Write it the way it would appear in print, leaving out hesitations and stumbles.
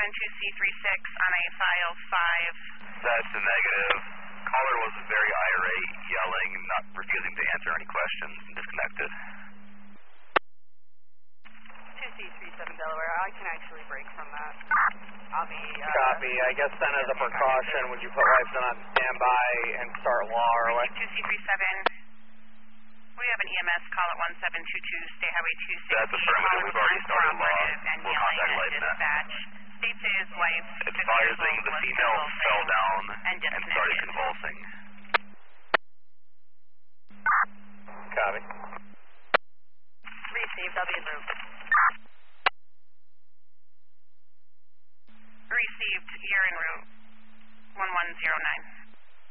2C36 on a file 5. That's a negative. Caller was very irate, yelling, not refusing to answer any questions, and disconnected. 2C37 Delaware, I can actually break from that. I'll be... Copy. I guess then as a precaution, would you put Lifeson on standby and start law early? 2C37. We have an EMS call at 1722 State Highway 260. That's affirmative. We've already started law. And We'll yelling contact at LifeNet. dispatch. States his wife, Advising the female fell down and started convulsing. Copy. Received. I'll be en route. Received. You're en route. 1109.